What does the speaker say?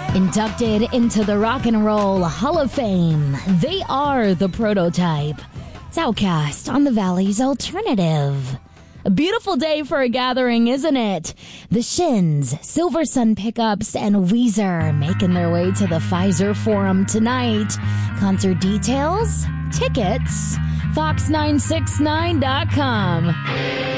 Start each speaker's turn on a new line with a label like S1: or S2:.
S1: Inducted into the Rock and Roll Hall of Fame, they are the Prototype. It's OutKast on the Valley's Alternative. A beautiful day for a gathering, isn't it? The Shins, Silver Sun Pickups, and Weezer making their way to the Pfizer Forum tonight. Concert details, tickets, fox969.com.